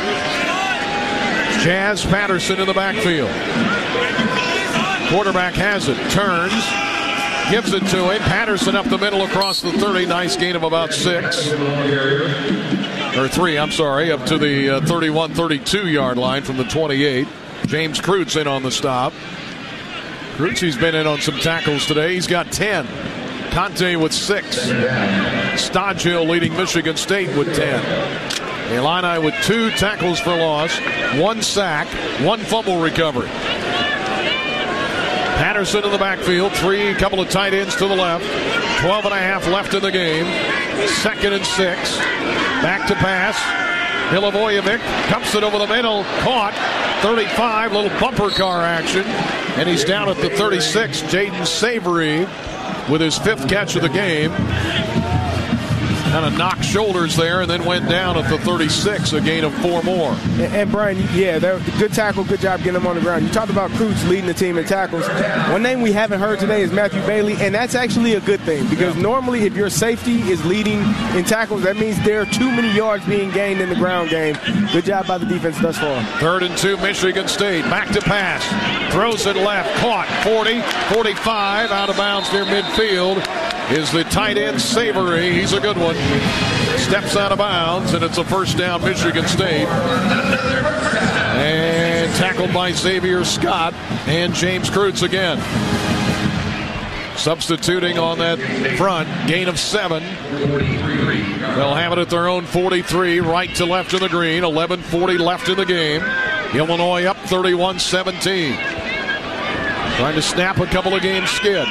Jazz Patterson in the backfield. Quarterback has it. Turns. Gives it to him. Patterson up the middle across the thirty. Nice gain of about six. Or three, I'm sorry. Up to the uh, thirty-one thirty-two yard line from the twenty-eight. James Kreutz in on the stop. Kreutz, he's been in on some tackles today. He's got ten. Conte with six. Stodgill leading Michigan State with ten. The Illini with two tackles for loss, one sack, one fumble recovery. Patterson in the backfield, three, couple of tight ends to the left. twelve and a half left in the game. Second and six. Back to pass. Milivojevic dumps it over the middle. Caught. thirty-five, little bumper car action. And he's down at the thirty-six. Jaden Savory with his fifth catch of the game. Kind of knocked shoulders there and then went down at the thirty-six, a gain of four more. And, and Brian, yeah, good tackle, good job getting him on the ground. You talked about Kreutz leading the team in tackles. One name we haven't heard today is Matthew Bailey, and that's actually a good thing because normally if your safety is leading in tackles, that means there are too many yards being gained in the ground game. Good job by the defense thus far. Third and two, Michigan State. Back to pass. Throws it left. Caught. forty, forty-five, out of bounds near midfield is the tight end Savory. He's a good one. Steps out of bounds, and it's a first down, Michigan State. And tackled by Xavier Scott and James Kreutz again. Substituting on that front, gain of seven. They'll have it at their own forty-three, right to left in the green. eleven forty left in the game. Illinois up thirty-one seventeen. Trying to snap a couple of games skid.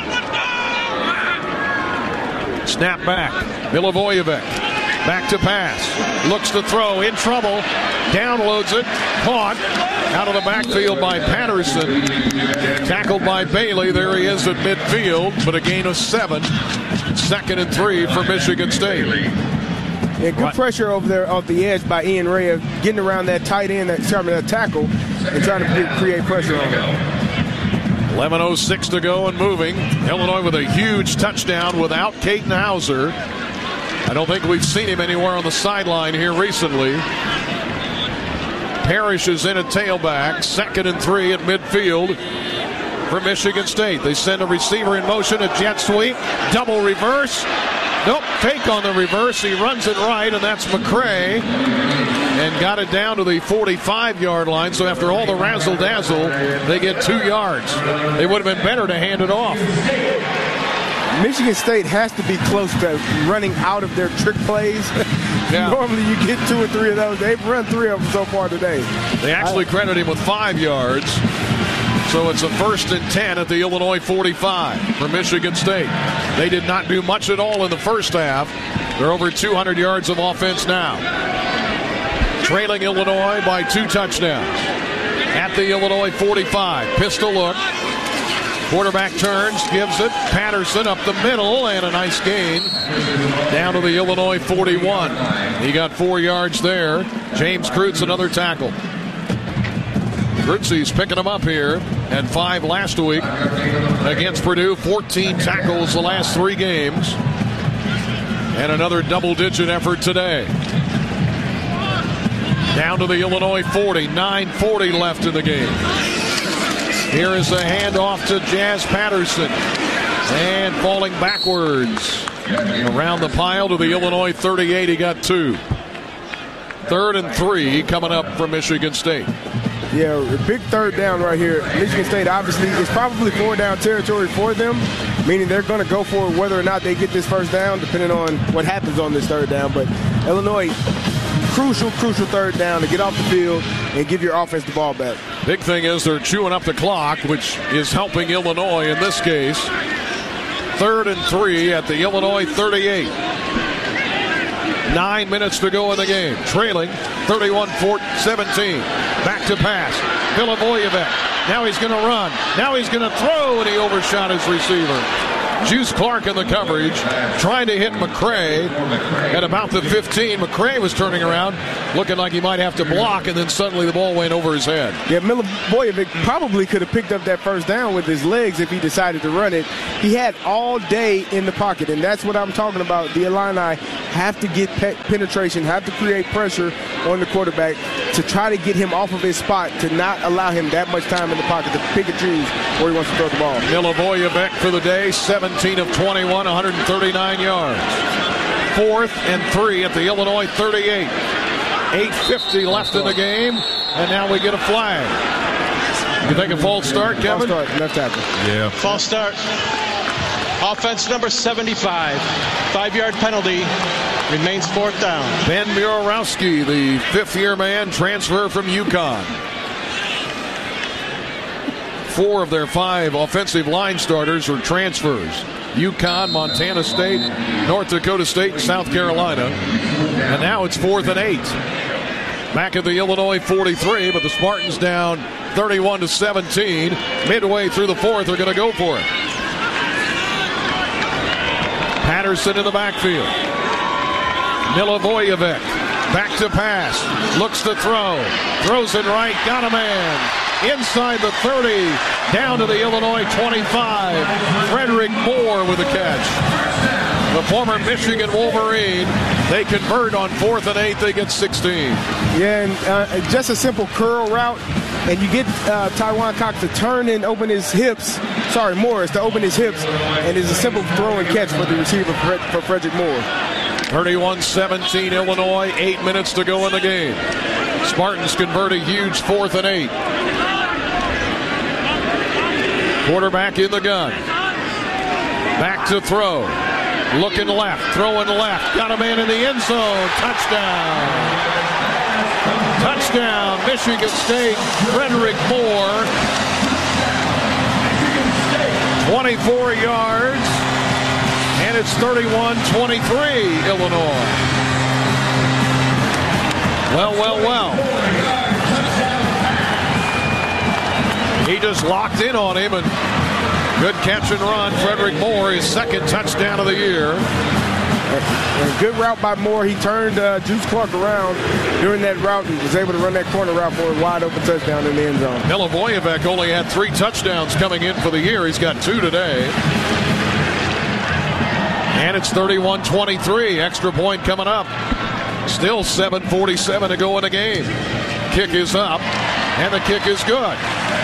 Snap back. Milivojevic. Back to pass. Looks to throw. In trouble. Downloads it. Caught. Out of the backfield by Patterson. Tackled by Bailey. There he is at midfield. But a gain of seven. Second and three for Michigan State. Yeah, good what? pressure over there off the edge by Ian Ray, getting around that tight end, that, sorry, that tackle, and trying to create pressure on him. eleven oh six to go and moving. Illinois with a huge touchdown without Caden Hauser. I don't think we've seen him anywhere on the sideline here recently. Parrish is in at tailback. Second and three at midfield for Michigan State. They send a receiver in motion, a jet sweep, double reverse. Nope, fake on the reverse. He runs it right, and that's McCray. And got it down to the forty-five yard line. So after all the razzle-dazzle, they get two yards. They would have been better to hand it off. Michigan State has to be close to running out of their trick plays. Yeah. Normally you get two or three of those. They've run three of them so far today. They actually credit him with five yards. So it's a first and ten at the Illinois forty-five for Michigan State. They did not do much at all in the first half. They're over two hundred yards of offense now. Trailing Illinois by two touchdowns. At the Illinois forty-five. Pistol look. Quarterback turns, gives it. Patterson up the middle, and a nice gain down to the Illinois forty-one. He got four yards there. James Kreutz, another tackle. Kreutz picking him up here. Had five last week against Purdue. fourteen tackles the last three games. And another double-digit effort today. Down to the Illinois forty. nine forty left in the game. Here is a handoff to Jazz Patterson. And falling backwards around the pile to the Illinois thirty-eight. He got two. Third and three coming up from Michigan State. Yeah, a big third down right here. Michigan State obviously is probably four down territory for them, meaning they're going to go for it whether or not they get this first down, depending on what happens on this third down. But Illinois, crucial, crucial third down to get off the field and give your offense the ball back. Big thing is they're chewing up the clock, which is helping Illinois in this case. Third and three at the Illinois thirty-eight. Nine minutes to go in the game. Trailing thirty-one seventeen. Back to pass. Milivojevic. Now he's going to run. Now he's going to throw, and he overshot his receiver. Juice Clark in the coverage, trying to hit McCray at about the fifteen. McCray was turning around, looking like he might have to block, and then suddenly the ball went over his head. Yeah, Milivojevic probably could have picked up that first down with his legs if he decided to run it. He had all day in the pocket, and that's what I'm talking about. The Illini have to get pe- penetration, have to create pressure on the quarterback to try to get him off of his spot, to not allow him that much time in the pocket to pick and choose where he wants to throw the ball. Milivojevic for the day, seventeen of twenty-one, one hundred thirty-nine yards. Fourth and three at the Illinois thirty-eight. eight fifty left in the game, and now we get a flag. You think a false start, Kevin? False start, left tackle. Yeah. False start. Offense number seventy-five. Five-yard penalty. Remains fourth down. Ben Murawski, the fifth-year man, transfer from UConn. Four of their five offensive line starters are transfers. UConn, Montana State, North Dakota State, and South Carolina. And now it's fourth and eight. Back at the Illinois forty-three, but the Spartans down thirty-one to seventeen. Midway through the fourth, they're going to go for it. Patterson in the backfield. Milivojevic back to pass. Looks to throw. Throws it right. Got a man. Inside the thirty. Down to the Illinois twenty-five. Frederick Moore with a catch. The former Michigan Wolverine. They convert on fourth and eight. They get sixteen. Yeah, and uh, just a simple curl route. And you get uh, Tywan Cox to turn and open his hips. Sorry, Morris to open his hips. And it's a simple throw and catch for the receiver for, for Frederick Moore. thirty-one seventeen Illinois. Eight minutes to go in the game. Spartans convert a huge fourth and eight. Quarterback in the gun. Back to throw. Looking left. Throwing left. Got a man in the end zone. Touchdown. Touchdown, Michigan State. Frederick Moore. twenty-four yards. And it's thirty-one twenty-three, Illinois. Well, well, well. He just locked in on him, and good catch and run. Frederick Moore, his second touchdown of the year. A good route by Moore. He turned uh, Juice Clark around during that route and was able to run that corner route for a wide open touchdown in the end zone. Milivojevic only had three touchdowns coming in for the year. He's got two today. And it's thirty-one twenty-three. Extra point coming up. Still seven forty-seven to go in the game. Kick is up, and the kick is good.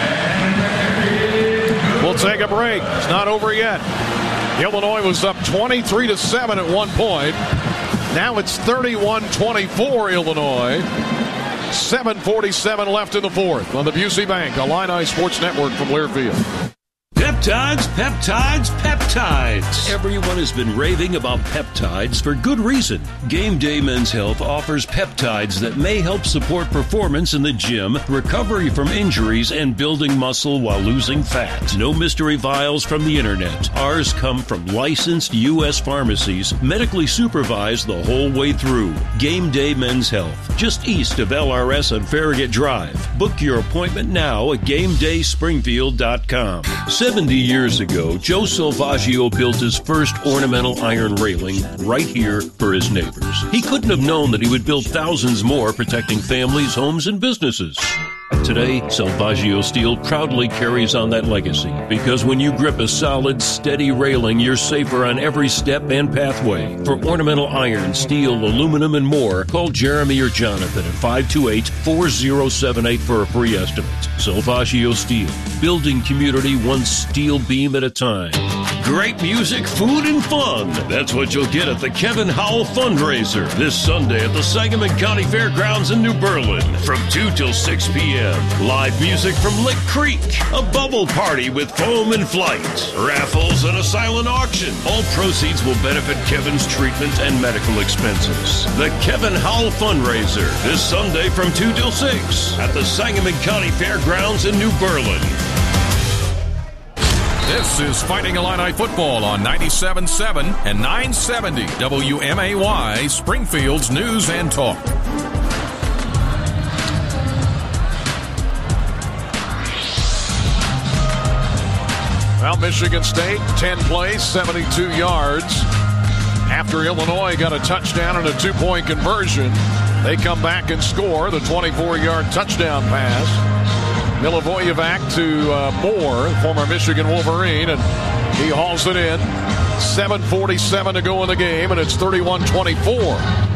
We'll take a break. It's not over yet. Illinois was up twenty-three to seven at one point. Now it's thirty-one twenty-four Illinois. seven forty-seven left in the fourth on the Busey Bank, Illini Sports Network from Learfield. Peptides, peptides, peptides. Everyone has been raving about peptides for good reason. Game Day Men's Health offers peptides that may help support performance in the gym, recovery from injuries, and building muscle while losing fat. No mystery vials from the internet. Ours come from licensed U S pharmacies, medically supervised the whole way through. Game Day Men's Health, just east of L R S on Farragut Drive. Book your appointment now at game day springfield dot com. seventy years ago, Joe Salvaggio built his first ornamental iron railing right here for his neighbors. He couldn't have known that he would build thousands more protecting families, homes, and businesses. Today, Salvaggio Steel proudly carries on that legacy because when you grip a solid, steady railing, you're safer on every step and pathway. For ornamental iron, steel, aluminum, and more, call Jeremy or Jonathan at five two eight, four zero seven eight for a free estimate. Salvaggio Steel, building community one steel beam at a time. Great music, food, and fun. That's what you'll get at the Kevin Howell Fundraiser this Sunday at the Sangamon County Fairgrounds in New Berlin from two till six p.m. Live music from Lick Creek, a bubble party with foam and flight, raffles, and a silent auction. All proceeds will benefit Kevin's treatment and medical expenses. The Kevin Howell Fundraiser this Sunday from two till six at the Sangamon County Fairgrounds in New Berlin. This is Fighting Illini football on ninety-seven point seven and nine seventy W M A Y, Springfield's News and Talk. Well, Michigan State, ten plays, seventy-two yards. After Illinois got a touchdown and a two-point conversion, they come back and score the twenty-four-yard touchdown pass. Milivojevic to uh, Moore, former Michigan Wolverine, and he hauls it in. seven forty-seven to go in the game, and it's thirty-one twenty-four.